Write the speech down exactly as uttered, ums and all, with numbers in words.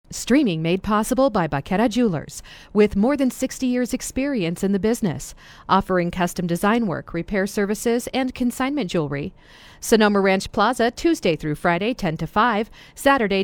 Streaming made possible by Baqueta Jewelers, with more than sixty years experience in the business, offering custom design work, repair services, and consignment jewelry. Sonoma Ranch Plaza, Tuesday through Friday, ten to five, Saturday,